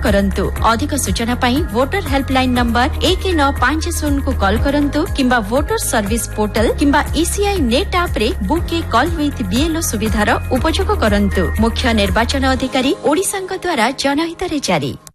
करंतु। अधिक सूचना पाई वोटर हेल्पलाइन नंबर 1950 को कॉल करंतु किंबा वोटर सर्विस पोर्टल किंबा ECI नेट ऐप रे book A call with BLO सुविधार उपयोग करंतु। मुख्य निर्वाचन अधिकारी ओडिशांक द्वारा जनहित रे जारी।